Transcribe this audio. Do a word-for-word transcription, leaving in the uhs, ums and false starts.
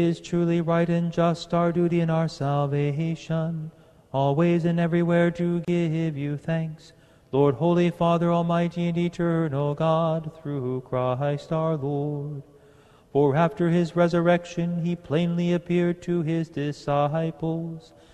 is truly right and just, our duty and our salvation, always and everywhere to give you thanks, Lord, Holy Father, Almighty and eternal God, through Christ our Lord. For after his resurrection he plainly appeared to his disciples,